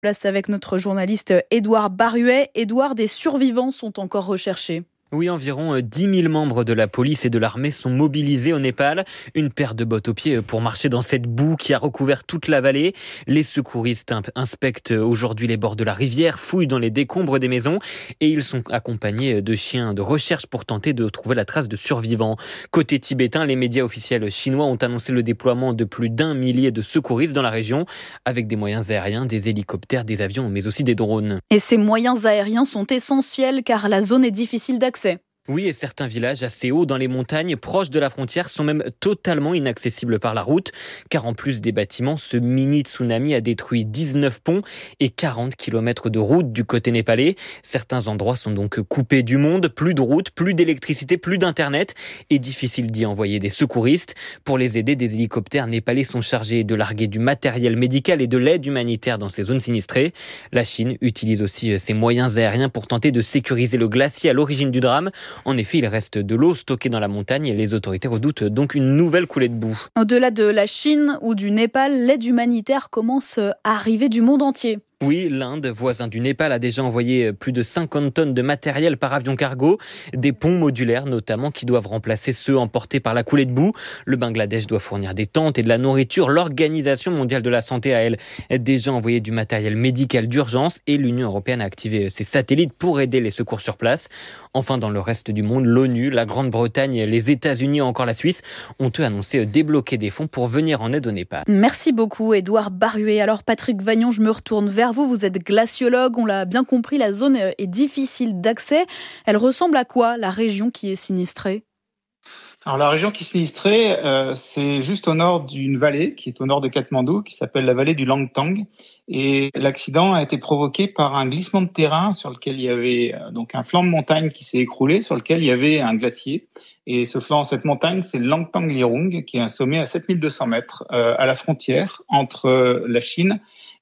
Place avec notre journaliste Édouard Baruet. Édouard, des survivants sont encore recherchés. Oui, environ 10 000 membres de la police et de l'armée sont mobilisés au Népal. Une paire de bottes aux pieds pour marcher dans cette boue qui a recouvert toute la vallée. Les secouristes inspectent aujourd'hui les bords de la rivière, fouillent dans les décombres des maisons et ils sont accompagnés de chiens de recherche pour tenter de trouver la trace de survivants. Côté tibétain, les médias officiels chinois ont annoncé le déploiement de plus d'1 millier de secouristes dans la région avec des moyens aériens, des hélicoptères, des avions mais aussi des drones. Et ces moyens aériens sont essentiels car la zone est difficile d'accès. Oui, et certains villages assez hauts dans les montagnes, proches de la frontière, sont même totalement inaccessibles par la route, car en plus des bâtiments, ce mini-tsunami a détruit 19 ponts et 40 km de route du côté népalais. Certains endroits sont donc coupés du monde, plus de routes, plus d'électricité, plus d'internet, et difficile d'y envoyer des secouristes. Pour les aider, des hélicoptères népalais sont chargés de larguer du matériel médical et de l'aide humanitaire dans ces zones sinistrées. La Chine utilise aussi ses moyens aériens pour tenter de sécuriser le glacier à l'origine du drame. En effet, il reste de l'eau stockée dans la montagne et les autorités redoutent donc une nouvelle coulée de boue. Au-delà de la Chine ou du Népal, l'aide humanitaire commence à arriver du monde entier. Oui, l'Inde, voisin du Népal, a déjà envoyé plus de 50 tonnes de matériel par avion cargo, des ponts modulaires notamment qui doivent remplacer ceux emportés par la coulée de boue. Le Bangladesh doit fournir des tentes et de la nourriture. L'Organisation mondiale de la santé a, elle, déjà envoyé du matériel médical d'urgence et l'Union européenne a activé ses satellites pour aider les secours sur place. Enfin, dans le reste du monde, l'ONU, la Grande-Bretagne, les États-Unis ou encore la Suisse ont eux annoncé débloquer des fonds pour venir en aide au Népal. Merci beaucoup Édouard Baruet. Alors Patrick Vagnon, je me retourne vers vous. Vous êtes glaciologue, on l'a bien compris, la zone est difficile d'accès. Elle ressemble à quoi, la région qui est sinistrée ? Alors la région qui est sinistrée, c'est juste au nord d'une vallée qui est au nord de Katmandou, qui s'appelle la vallée du Langtang. Et l'accident a été provoqué par un glissement de terrain sur lequel il y avait donc un flanc de montagne qui s'est écroulé, sur lequel il y avait un glacier. Et cette montagne, c'est le Langtang Lirung, qui est un sommet à 7200 mètres à la frontière entre la Chine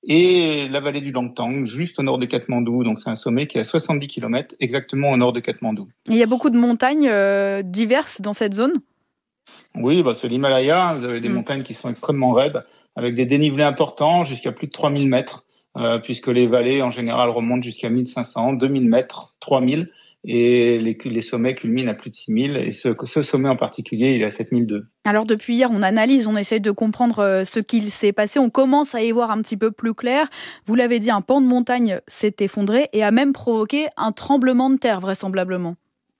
et la vallée du Langtang, juste au nord de Katmandou. Donc c'est un sommet qui est à 70 km, exactement au nord de Katmandou. Il y a beaucoup de montagnes diverses dans cette zone ? Oui, c'est l'Himalaya. Vous avez des montagnes qui sont extrêmement raides, avec des dénivelés importants jusqu'à plus de 3000 mètres, puisque les vallées en général remontent jusqu'à 1500, 2000 mètres, 3000, et les sommets culminent à plus de 6000, et ce sommet en particulier, il est à 7002. Alors depuis hier, on analyse, on essaie de comprendre ce qu'il s'est passé, on commence à y voir un petit peu plus clair. Vous l'avez dit, un pan de montagne s'est effondré et a même provoqué un tremblement de terre, vraisemblablement.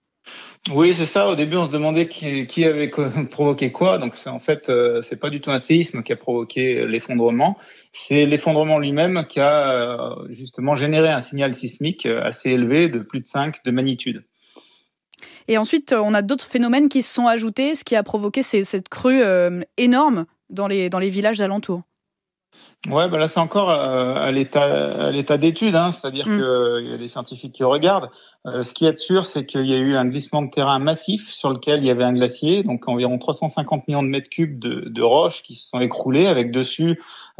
Oui, c'est ça. Au début, on se demandait qui avait provoqué quoi. Donc, c'est pas du tout un séisme qui a provoqué l'effondrement. C'est l'effondrement lui-même qui a justement généré un signal sismique assez élevé de plus de 5 de magnitude. Et ensuite, on a d'autres phénomènes qui se sont ajoutés, ce qui a provoqué cette crue énorme dans les villages alentours. Ouais, là c'est encore à l'état d'étude, c'est-à-dire qu'il y a des scientifiques qui regardent. Ce qui est sûr, c'est qu'il y a eu un glissement de terrain massif sur lequel il y avait un glacier, donc environ 350 millions de mètres cubes de roches qui se sont écroulées, avec dessus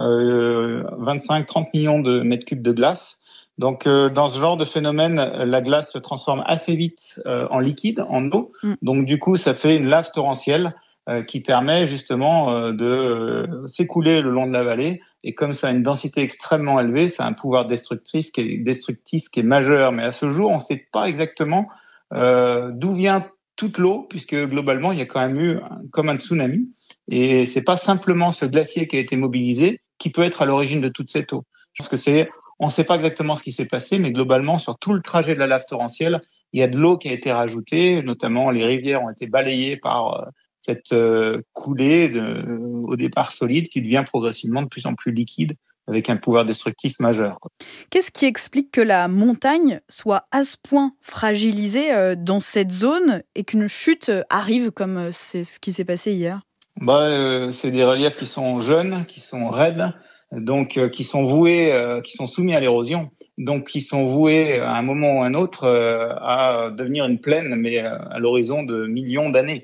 25-30 millions de mètres cubes de glace. Donc dans ce genre de phénomène, la glace se transforme assez vite en liquide, en eau. Donc du coup, ça fait une lave torrentielle qui permet justement de s'écouler le long de la vallée. Et comme ça a une densité extrêmement élevée, ça a un pouvoir destructif qui est majeur. Mais à ce jour, on ne sait pas exactement d'où vient toute l'eau, puisque globalement, il y a quand même eu comme un tsunami. Et c'est pas simplement ce glacier qui a été mobilisé qui peut être à l'origine de toute cette eau. Je pense que on ne sait pas exactement ce qui s'est passé, mais globalement, sur tout le trajet de la lave torrentielle, il y a de l'eau qui a été rajoutée, notamment les rivières ont été balayées par cette coulée au départ solide qui devient progressivement de plus en plus liquide avec un pouvoir destructif majeur. Qu'est-ce qui explique que la montagne soit à ce point fragilisée dans cette zone et qu'une chute arrive comme c'est ce qui s'est passé hier ? C'est des reliefs qui sont jeunes, qui sont raides, donc qui sont voués, qui sont soumis à l'érosion, donc qui sont voués à un moment ou à un autre à devenir une plaine, mais à l'horizon de millions d'années.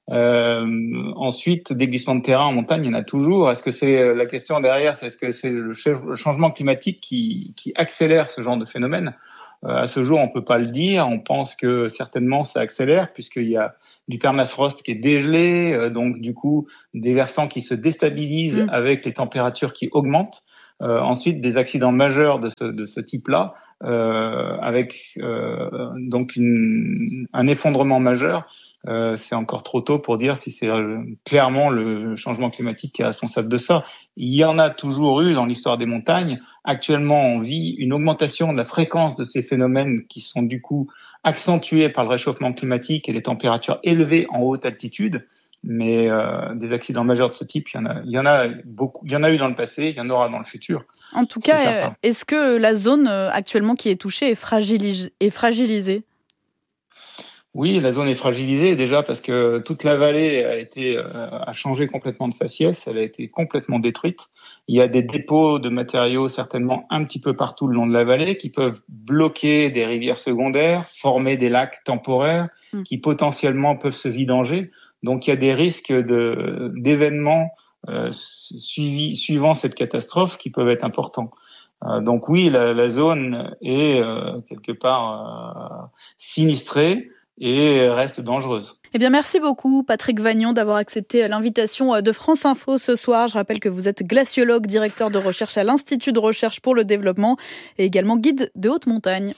Ensuite, des glissements de terrain en montagne, il y en a toujours. Est-ce que c'est la question derrière, est-ce que c'est le changement climatique qui accélère ce genre de phénomène ? À ce jour, on peut pas le dire. On pense que certainement ça accélère puisqu'il y a du permafrost qui est dégelé, donc du coup des versants qui se déstabilisent avec les températures qui augmentent. Ensuite, des accidents majeurs de ce type-là, avec donc un effondrement majeur, c'est encore trop tôt pour dire si c'est clairement le changement climatique qui est responsable de ça. Il y en a toujours eu dans l'histoire des montagnes. Actuellement, on vit une augmentation de la fréquence de ces phénomènes qui sont du coup accentués par le réchauffement climatique et les températures élevées en haute altitude. Mais des accidents majeurs de ce type, il y en a beaucoup. Il y en a eu dans le passé, il y en aura dans le futur. En tout cas, est-ce que la zone actuellement qui est touchée est fragilisée ? Oui, la zone est fragilisée déjà parce que toute la vallée a changé complètement de faciès, elle a été complètement détruite. Il y a des dépôts de matériaux certainement un petit peu partout le long de la vallée qui peuvent bloquer des rivières secondaires, former des lacs temporaires qui potentiellement peuvent se vidanger. Donc il y a des risques d'événements suivant cette catastrophe qui peuvent être importants. Donc oui, la zone est quelque part sinistrée et reste dangereuse. Eh bien, merci beaucoup, Patrick Vagnon, d'avoir accepté l'invitation de France Info ce soir. Je rappelle que vous êtes glaciologue, directeur de recherche à l'Institut de recherche pour le développement et également guide de haute montagne.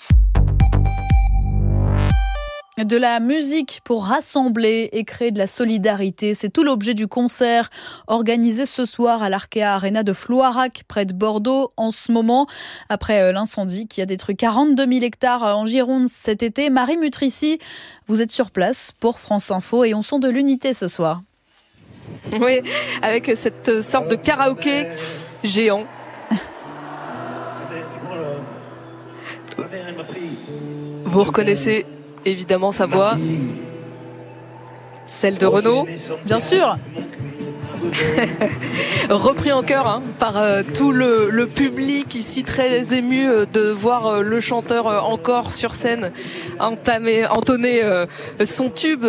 De la musique pour rassembler et créer de la solidarité, c'est tout l'objet du concert organisé ce soir à l'Arkea Arena de Floirac, près de Bordeaux, en ce moment, après l'incendie qui a détruit 42 000 hectares en Gironde cet été. Marie Mutrici, vous êtes sur place pour France Info et on sent de l'unité ce soir. Oui, avec cette sorte de karaoké géant. Vous reconnaissez évidemment sa voix, celle de Renaud, bien sûr, repris en chœur par tout le public ici très ému de voir le chanteur encore sur scène entonner son tube,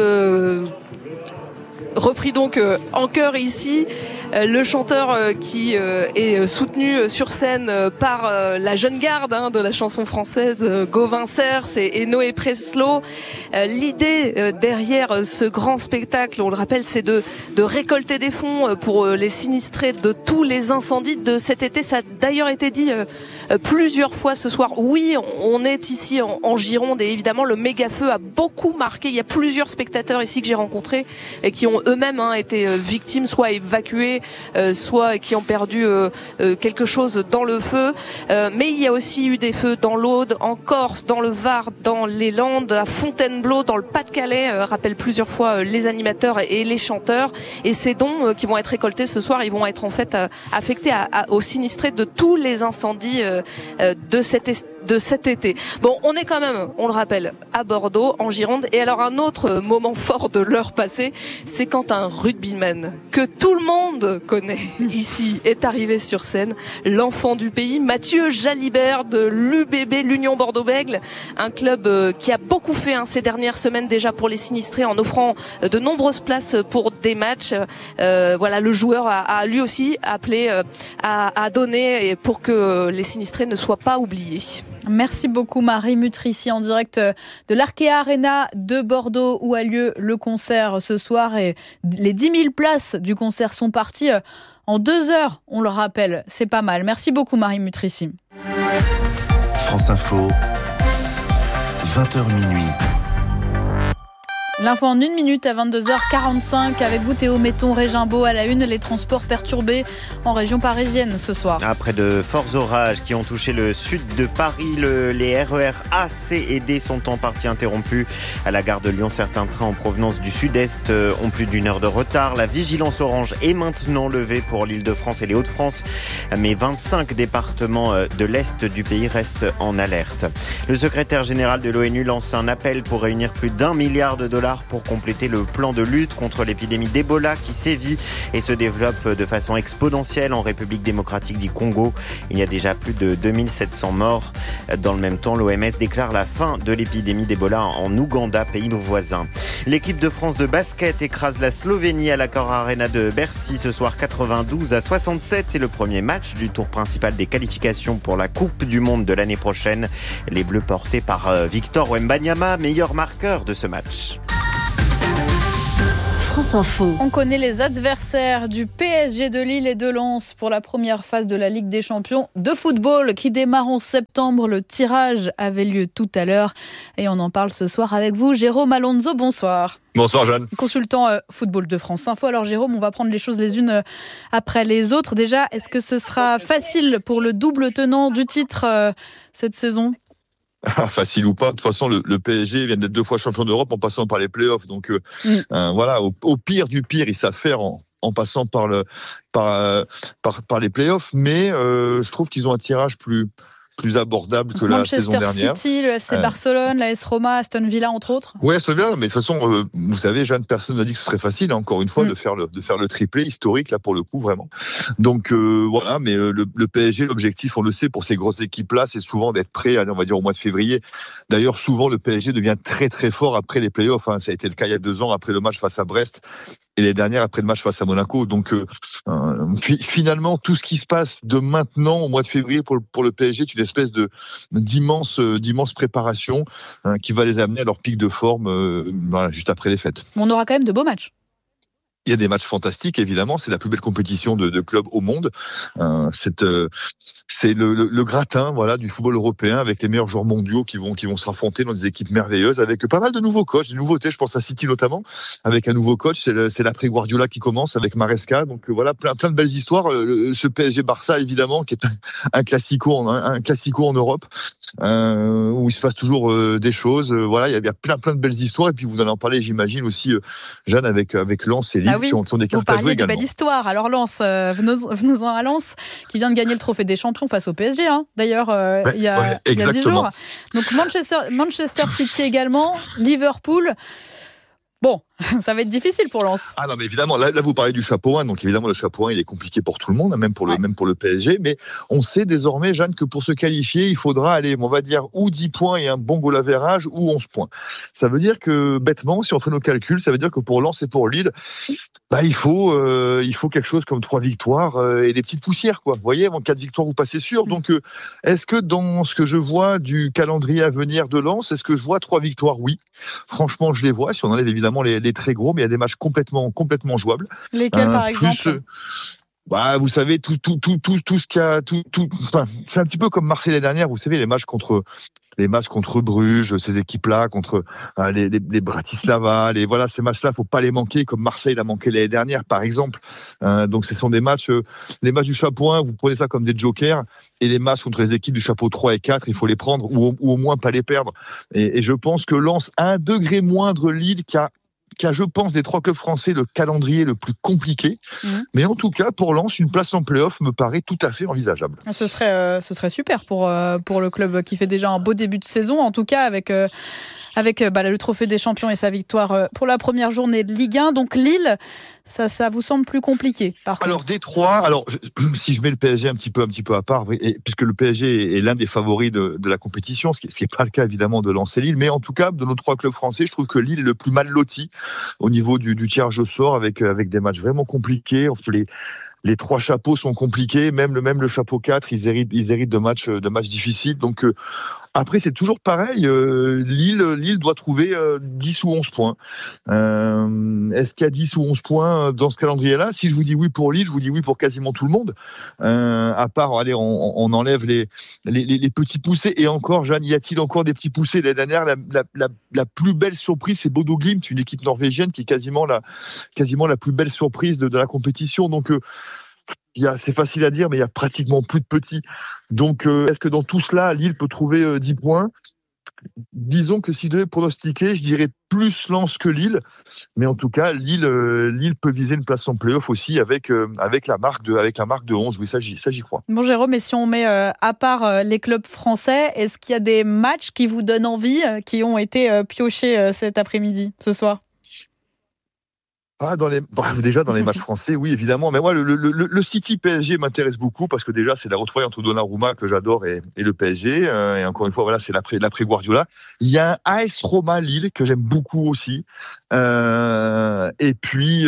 repris donc en chœur ici. Le chanteur qui est soutenu sur scène par la jeune garde de la chanson française, Gauvin Cers et Noé Preslo. L'idée derrière ce grand spectacle, on le rappelle, c'est de récolter des fonds pour les sinistrés de tous les incendies de cet été. Ça a d'ailleurs été dit plusieurs fois ce soir. Oui, on est ici en Gironde et évidemment le méga-feu a beaucoup marqué. Il y a plusieurs spectateurs ici que j'ai rencontrés et qui ont eux-mêmes été victimes, soit évacués, soit qui ont perdu quelque chose dans le feu. Mais il y a aussi eu des feux dans l'Aude, en Corse, dans le Var, dans les Landes, à Fontainebleau, dans le Pas-de-Calais, rappellent plusieurs fois les animateurs et les chanteurs. Et ces dons qui vont être récoltés ce soir, ils vont être en fait affectés aux sinistrés de tous les incendies de cet été. Bon, on est quand même, on le rappelle, à Bordeaux, en Gironde. Et alors un autre moment fort de l'heure passée, c'est quand un rugbyman que tout le monde connaît ici est arrivé sur scène, l'enfant du pays, Mathieu Jalibert de l'UBB, l'Union Bordeaux-Bègles, un club qui a beaucoup fait ces dernières semaines déjà pour les sinistrés en offrant de nombreuses places pour des matchs. Voilà, le joueur a lui aussi appelé à donner pour que les sinistrés ne soient pas oubliés. Merci beaucoup Marie Mutrici en direct de l'Arkea Arena de Bordeaux où a lieu le concert ce soir et les 10 000 places du concert sont parties en 2 heures, on le rappelle, c'est pas mal. Merci beaucoup Marie Mutrici. France Info, 20h minuit. L'info en 1 minute à 22h45 avec vous Théo Metton, Régimbaud à la une, les transports perturbés en région parisienne ce soir. Après de forts orages qui ont touché le sud de Paris, les RER A, C et D sont en partie interrompus. À la gare de Lyon, certains trains en provenance du sud-est ont plus d'1 heure de retard. La vigilance orange est maintenant levée pour l'Île-de-France et les Hauts-de-France, mais 25 départements de l'est du pays restent en alerte. Le secrétaire général de l'ONU lance un appel pour réunir plus d'1 milliard de dollars pour compléter le plan de lutte contre l'épidémie d'Ebola qui sévit et se développe de façon exponentielle en République démocratique du Congo. Il y a déjà plus de 2700 morts. Dans le même temps, l'OMS déclare la fin de l'épidémie d'Ebola en Ouganda, pays voisin. L'équipe de France de basket écrase la Slovénie à l'Accor Arena de Bercy ce soir 92-67. C'est le premier match du tour principal des qualifications pour la Coupe du Monde de l'année prochaine. Les Bleus portés par Victor Wembanyama, meilleur marqueur de ce match. France Info. On connaît les adversaires du PSG de Lille et de Lens pour la première phase de la Ligue des Champions de football qui démarre en septembre. Le tirage avait lieu tout à l'heure et on en parle ce soir avec vous. Jérôme Alonso, bonsoir. Bonsoir Jeanne. Consultant football de France Info. Alors Jérôme, on va prendre les choses les unes après les autres. Déjà, est-ce que ce sera facile pour le double tenant du titre cette saison ? Facile ou pas, de toute façon le PSG vient d'être 2 fois champion d'Europe en passant par les playoffs, donc voilà, au pire du pire ils savent faire en passant par les playoffs, mais je trouve qu'ils ont un tirage plus abordable que la saison dernière. Manchester City, le FC Barcelone, l'AS Roma, Aston Villa entre autres. Oui, Aston Villa, mais de toute façon, vous savez, Jeanne, personne n'a dit que ce serait facile, encore une fois, de faire le triplé historique, là, pour le coup, vraiment. Donc, voilà, mais le PSG, l'objectif, on le sait, pour ces grosses équipes-là, c'est souvent d'être prêt, on va dire, au mois de février. D'ailleurs, souvent, le PSG devient très, très fort après les playoffs. Ça a été le cas il y a 2 ans, après le match face à Brest, et les dernières, après le match face à Monaco. Donc, finalement, tout ce qui se passe de maintenant au mois de février pour le PSG, tu espèce d'immense préparation qui va les amener à leur pic de forme juste après les fêtes. On aura quand même de beaux matchs. Il y a des matchs fantastiques, évidemment. C'est la plus belle compétition de clubs au monde. C'est le gratin, voilà, du football européen, avec les meilleurs joueurs mondiaux qui vont se raffronter dans des équipes merveilleuses, avec pas mal de nouveaux coachs, des nouveautés. Je pense à City notamment, avec un nouveau coach. C'est l'après Guardiola qui commence avec Maresca. Donc voilà, plein de belles histoires. Ce PSG Barça, évidemment, qui est un classico en Europe, où il se passe toujours des choses. Voilà, il y a plein de belles histoires. Et puis vous allez en parler, j'imagine aussi, Jeanne, avec Lens et Lille. Qui ont des cartes à jouer également. Vous parliez de belle histoire. Alors Lens, venons-en à Lens, qui vient de gagner le trophée des champions face au PSG, d'ailleurs, il y a 10 jours. Donc Manchester City également, Liverpool. Bon, ça va être difficile pour Lens. Ah non, mais évidemment, là vous parlez du chapeau 1, donc évidemment le chapeau 1 il est compliqué pour tout le monde, même pour le PSG, mais on sait désormais, Jeanne, que pour se qualifier, il faudra aller, on va dire, ou 10 points et un bon goal average, ou 11 points. Ça veut dire que, bêtement, si on fait nos calculs, ça veut dire que pour Lens et pour Lille, il faut quelque chose comme 3 victoires et des petites poussières, quoi. Vous voyez, avant 4 victoires, vous passez sûr. Donc, est-ce que dans ce que je vois du calendrier à venir de Lens, est-ce que je vois 3 victoires ? Oui. Franchement, je les vois, si on enlève évidemment les très gros, mais il y a des matchs complètement jouables. Lesquels, par exemple ? Vous savez, tout ce qu'il y a, enfin, c'est un petit peu comme Marseille l'année dernière, vous savez, les matchs contre Bruges, ces équipes-là, contre les Bratislava, ces matchs-là, faut pas les manquer, comme Marseille l'a manqué l'année dernière, par exemple. Donc, ce sont des matchs, les matchs du chapeau 1, vous prenez ça comme des jokers, et les matchs contre les équipes du chapeau 3 et 4, il faut les prendre, ou au moins pas les perdre. Et je pense que Lens, à 1 degré moindre Lille, qui a, je pense, des 3 clubs français, le calendrier le plus compliqué. Mais en tout cas, pour Lens, une place en play-off me paraît tout à fait envisageable. Ce serait super pour le club qui fait déjà un beau début de saison, en tout cas avec le trophée des champions et sa victoire pour la première journée de Ligue 1. Donc Lille, ça vous semble plus compliqué, par contre. Alors Détroit, si je mets le PSG un petit peu à part, puisque le PSG est l'un des favoris de la compétition, ce qui n'est pas le cas évidemment de Lens et Lille, mais en tout cas de nos 3 clubs français, je trouve que Lille est le plus mal loti au niveau du tirage au sort, avec des matchs vraiment compliqués. Les 3 chapeaux sont compliqués, même le chapeau 4, ils héritent de matchs difficiles. Donc après, c'est toujours pareil. Lille doit trouver 10 ou 11 points. Est-ce qu'il y a 10 ou 11 points dans ce calendrier-là ? Si je vous dis oui pour Lille, je vous dis oui pour quasiment tout le monde. À part, allez, on enlève les petits poussés. Et encore, Jeanne, y a-t-il encore des petits poussés ? L'année dernière, la plus belle surprise, c'est Bodo Glimt, une équipe norvégienne qui est quasiment la plus belle surprise de la compétition. Donc, c'est facile à dire, mais il y a pratiquement plus de petits. Donc, est-ce que dans tout cela, Lille peut trouver 10 points ? Disons que si je devais pronostiquer, je dirais plus Lens que Lille. Mais en tout cas, Lille peut viser une place en play-off aussi avec la marque de 11. Oui, ça j'y crois. Bon, Jérôme, et si on met à part les clubs français, est-ce qu'il y a des matchs qui vous donnent envie, qui ont été piochés cet après-midi, ce soir ? Déjà dans les matchs français, oui, évidemment. Mais moi, le City PSG m'intéresse beaucoup parce que déjà, c'est la retrouvaille entre Donnarumma que j'adore et le PSG. Et encore une fois, voilà, c'est l'après Guardiola. Il y a un AS Roma Lille que j'aime beaucoup aussi. Et puis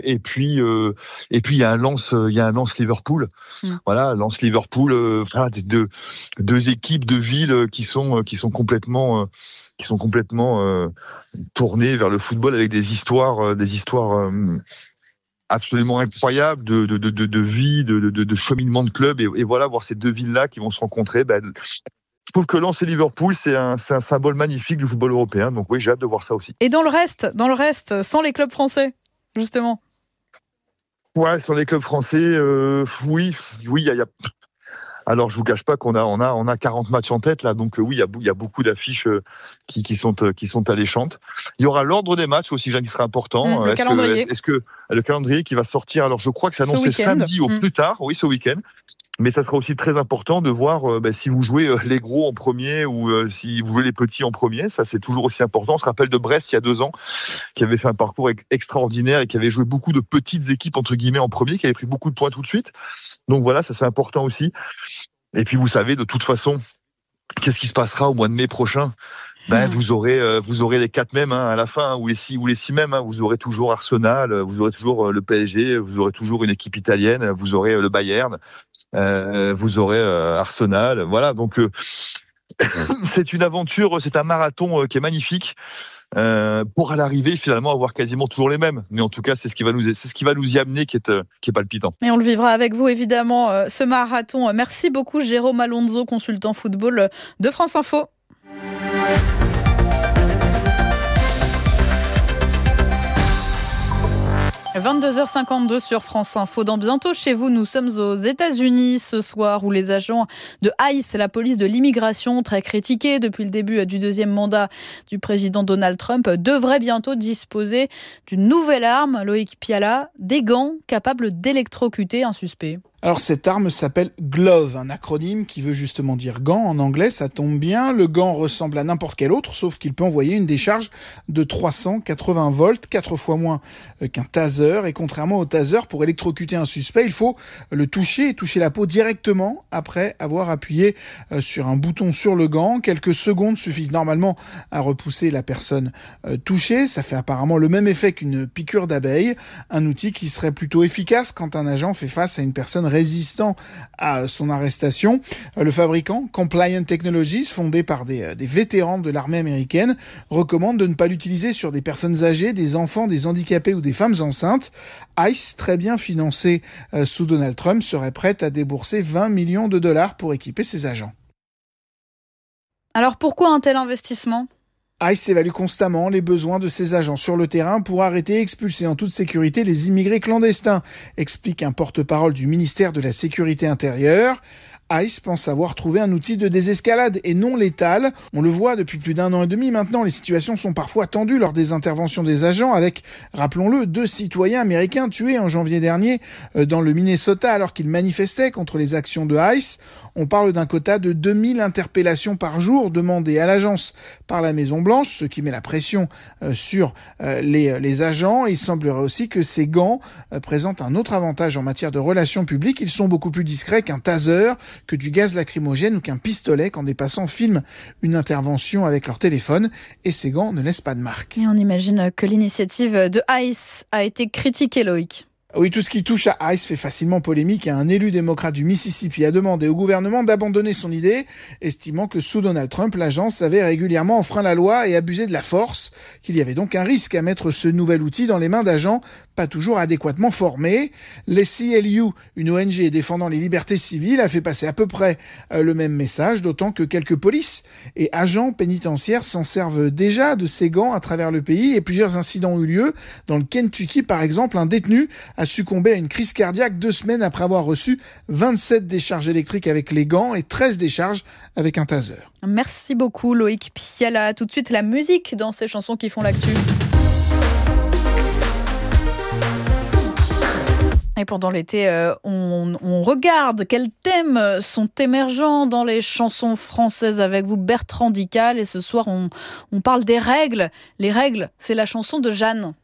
il y a un Lens Liverpool. Voilà, Lens Liverpool. Deux équipes de villes qui sont complètement sont complètement tournés vers le football avec des histoires absolument incroyables de vie, de cheminement de club. Et voilà, voir ces deux villes-là qui vont se rencontrer. Je trouve que Lens et Liverpool, c'est un symbole magnifique du football européen. Donc oui, j'ai hâte de voir ça aussi. Et dans le reste, sans les clubs français, justement. Ouais, sans les clubs français, oui, il y a. Alors, je vous cache pas qu'on a 40 matchs en tête là, donc oui, il y a beaucoup d'affiches qui sont alléchantes. Il y aura l'ordre des matchs aussi, qui sera important. Le calendrier. Est-ce que le calendrier qui va sortir, alors je crois que c'est annoncé samedi au plus tard, oui, ce week-end. Mais ça sera aussi très important de voir si vous jouez les gros en premier ou si vous jouez les petits en premier. Ça, c'est toujours aussi important. On se rappelle de Brest il y a 2 ans, qui avait fait un parcours extraordinaire et qui avait joué beaucoup de petites équipes entre guillemets en premier, qui avait pris beaucoup de points tout de suite. Donc voilà, ça c'est important aussi. Et puis vous savez, de toute façon, qu'est-ce qui se passera au mois de mai prochain ? Vous aurez les 4 mêmes à la fin, ou les 6 mêmes. Vous aurez toujours Arsenal, vous aurez toujours le PSG, vous aurez toujours une équipe italienne, vous aurez le Bayern, vous aurez Arsenal. Voilà, donc c'est une aventure, c'est un marathon qui est magnifique. Pour à l'arrivée finalement avoir quasiment toujours les mêmes, mais en tout cas c'est ce qui va nous y amener qui est palpitant. Et on le vivra avec vous évidemment ce marathon. Merci beaucoup Jérôme Alonso, consultant football de France Info. – 22h52 sur France Info. Dans Bientôt chez vous, nous sommes aux États-Unis ce soir où les agents de ICE, la police de l'immigration, très critiquée depuis le début du 2e mandat du président Donald Trump, devraient bientôt disposer d'une nouvelle arme, Loïc Piala, des gants capables d'électrocuter un suspect. Alors cette arme s'appelle GLOVE, un acronyme qui veut justement dire gant. En anglais, ça tombe bien. Le gant ressemble à n'importe quel autre, sauf qu'il peut envoyer une décharge de 380 volts, 4 fois moins qu'un taser. Et contrairement au taser, pour électrocuter un suspect, il faut le toucher et toucher la peau directement après avoir appuyé sur un bouton sur le gant. Quelques secondes suffisent normalement à repousser la personne touchée. Ça fait apparemment le même effet qu'une piqûre d'abeille. Un outil qui serait plutôt efficace quand un agent fait face à une personne résistant à son arrestation. Le fabricant Compliant Technologies, fondé par des vétérans de l'armée américaine, recommande de ne pas l'utiliser sur des personnes âgées, des enfants, des handicapés ou des femmes enceintes. ICE, très bien financé sous Donald Trump, serait prête à débourser 20 millions de dollars pour équiper ses agents. Alors pourquoi un tel investissement ? ICE évalue constamment les besoins de ses agents sur le terrain pour arrêter et expulser en toute sécurité les immigrés clandestins, explique un porte-parole du ministère de la Sécurité intérieure. ICE pense avoir trouvé un outil de désescalade et non létal. On le voit depuis plus d'1 an et demi maintenant, les situations sont parfois tendues lors des interventions des agents avec, rappelons-le, 2 citoyens américains tués en janvier dernier dans le Minnesota alors qu'ils manifestaient contre les actions de ICE. On parle d'un quota de 2000 interpellations par jour demandées à l'agence par la Maison-Blanche, ce qui met la pression sur les agents. Il semblerait aussi que ces gants présentent un autre avantage en matière de relations publiques. Ils sont beaucoup plus discrets qu'un taser, que du gaz lacrymogène ou qu'un pistolet quand des passants filment une intervention avec leur téléphone. Et ces gants ne laissent pas de marque. Et on imagine que l'initiative de ICE a été critiquée, Loïc. Oui, tout ce qui touche à ICE fait facilement polémique. Un élu démocrate du Mississippi a demandé au gouvernement d'abandonner son idée, estimant que sous Donald Trump, l'agence avait régulièrement enfreint la loi et abusé de la force, qu'il y avait donc un risque à mettre ce nouvel outil dans les mains d'agents pas toujours adéquatement formés. Les CLU, une ONG défendant les libertés civiles, a fait passer à peu près le même message, d'autant que quelques polices et agents pénitentiaires s'en servent déjà de ces gants à travers le pays et plusieurs incidents ont eu lieu. Dans le Kentucky, par exemple, un détenu a succombé à une crise cardiaque 2 semaines après avoir reçu 27 décharges électriques avec les gants et 13 décharges avec un taser. Merci beaucoup Loïc Piala. Tout de suite la musique dans ces chansons qui font l'actu. Et pendant l'été, on regarde quels thèmes sont émergents dans les chansons françaises avec vous, Bertrand Dical. Et ce soir, on parle des règles. Les règles, c'est la chanson de Jeanne.